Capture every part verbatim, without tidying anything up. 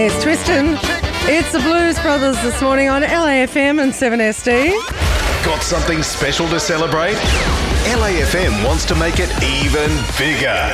There's Tristan. It's the Blues Brothers this morning on L A F M and seven S D. Got something special to celebrate? L A F M wants to make it even bigger.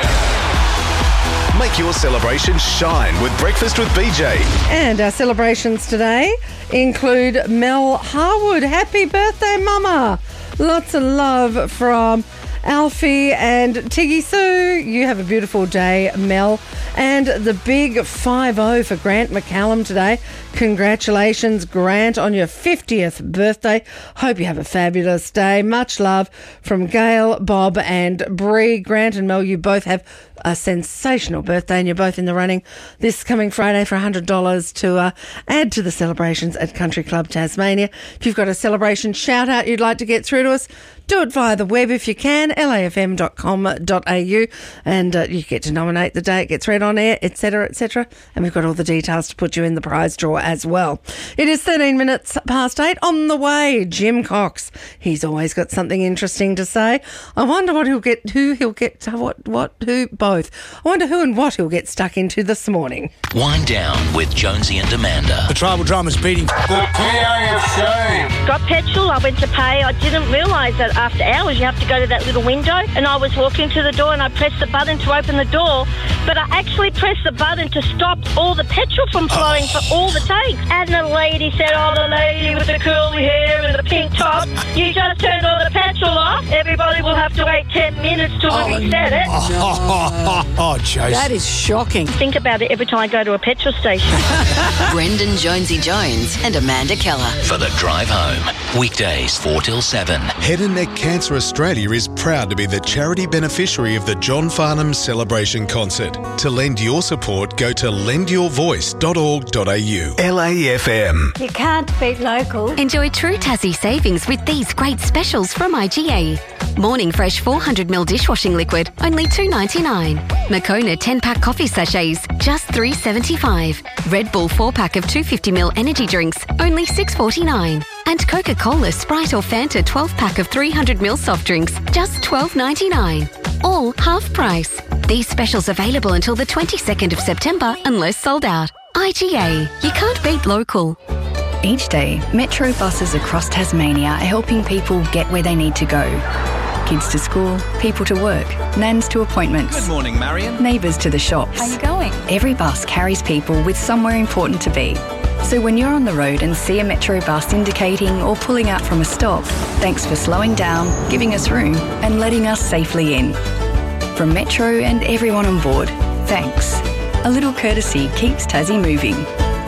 Make your celebration shine with Breakfast with B J. And our celebrations today include Mel Harwood. Happy birthday, Mama. Lots of love from Alfie and Tiggy Sue. You have a beautiful day, Mel. And the big five oh for Grant McCallum today. Congratulations, Grant, on your fiftieth birthday. Hope you have a fabulous day. Much love from Gail, Bob and Bree. Grant and Mel, you both have a sensational birthday and you're both in the running this coming Friday for one hundred dollars to uh, add to the celebrations at Country Club Tasmania. If you've got a celebration shout out you'd like to get through to us, do it via the web if you can, L A F M dot com dot A U, and uh, you get to nominate the day it gets read on air, et cetera, et cetera. And we've got all the details to put you in the prize draw as well. It is thirteen minutes past eight. On the way, Jim Cox. He's always got something interesting to say. I wonder what he'll get, who he'll get, what, what, who, both. I wonder who and what he'll get stuck into this morning. Wind down with Jonesy and Amanda. The tribal drama's beating. The P A F C. Got petrol, I went to pay. I didn't realise that after hours you have to go to that little window, and I was walking to the door and I pressed the button to open the door, but I actually pressed the button to stop all the petrol from flowing oh. for all the tanks. And the lady said, oh, the lady with the curly hair and the pink top, you just turned all the petrol off. Everybody will have to wait ten minutes till oh, we said it. Oh, oh, oh, oh, Jose. That is shocking. Think about it every time I go to a petrol station. Brendan Jonesy Jones and Amanda Keller for the drive home. Weekdays four till seven. Head and Neck Cancer Australia is proud to be the charity beneficiary of the John Farnham Celebration Concert. To lend your support, go to lend your voice dot org dot A U. L A F M. You can't beat local. Enjoy true Tassie savings with these great specials from I G A. Morning Fresh four hundred milliliter dishwashing liquid, only two dollars ninety-nine. Moccona ten pack coffee sachets, just three dollars seventy-five. Red Bull four pack of two hundred fifty milliliter energy drinks, only six dollars forty-nine. And Coca-Cola, Sprite or Fanta twelve pack of three hundred milliliter soft drinks, just twelve dollars ninety-nine. All half price. These specials available until the twenty-second of September unless sold out. I G A. You can't beat local. Each day, Metro buses across Tasmania are helping people get where they need to go. Kids to school, people to work, nans to appointments. Good morning, Marion. Neighbours to the shops. How you going? Every bus carries people with somewhere important to be. So when you're on the road and see a Metro bus indicating or pulling out from a stop, thanks for slowing down, giving us room and letting us safely in. From Metro and everyone on board, thanks. A little courtesy keeps Tassie moving.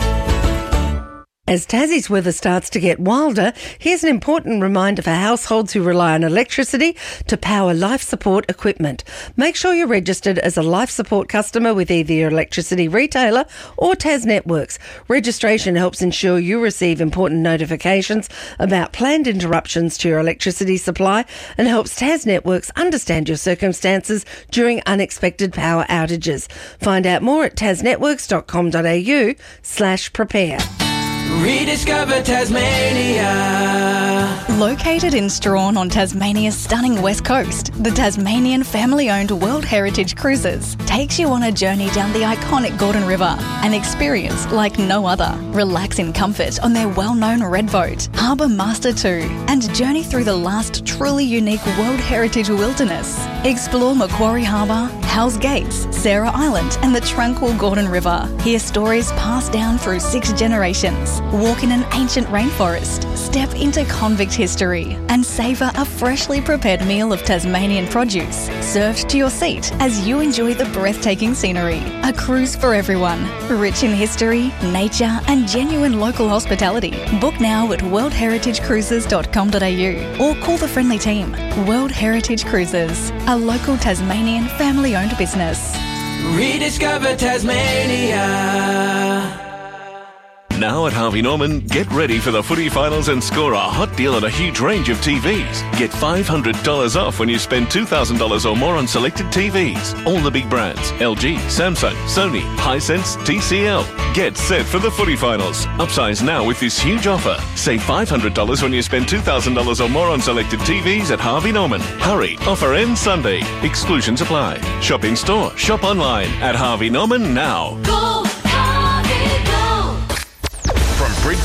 As Tassie's weather starts to get wilder, here's an important reminder for households who rely on electricity to power life support equipment. Make sure you're registered as a life support customer with either your electricity retailer or Tas Networks. Registration helps ensure you receive important notifications about planned interruptions to your electricity supply and helps Tas Networks understand your circumstances during unexpected power outages. Find out more at tasnetworks dot com dot A U slash prepare. Rediscover Tasmania. Located in Strahan on Tasmania's stunning west coast, the Tasmanian family-owned World Heritage Cruises takes you on a journey down the iconic Gordon River, an experience like no other. Relax in comfort on their well-known red boat, Harbour Master two, and journey through the last truly unique World Heritage wilderness. Explore Macquarie Harbour, Hell's Gates, Sarah Island, and the tranquil Gordon River. Hear stories passed down through six generations. Walk in an ancient rainforest, step into convict history, and savour a freshly prepared meal of Tasmanian produce, served to your seat as you enjoy the breathtaking scenery. A cruise for everyone, rich in history, nature, and genuine local hospitality. Book now at world heritage cruises dot com dot A U or call the friendly team. World Heritage Cruises, a local Tasmanian family-owned business. Rediscover Tasmania. Now at Harvey Norman, get ready for the footy finals and score a hot deal on a huge range of T Vs. Get five hundred dollars off when you spend two thousand dollars or more on selected T Vs. All the big brands, L G, Samsung, Sony, Hisense, T C L. Get set for the footy finals. Upsize now with this huge offer. Save five hundred dollars when you spend two thousand dollars or more on selected T Vs at Harvey Norman. Hurry, offer ends Sunday. Exclusions apply. Shop in store, shop online at Harvey Norman now. Go Harvey!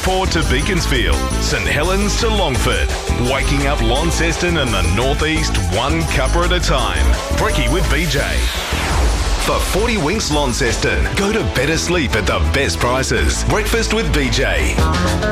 Newport to Beaconsfield, St Helens to Longford. Waking up Launceston and the Northeast one cuppa at a time. Brekkie with B J. For forty Winks Launceston, go to better sleep at the best prices. Breakfast with B J.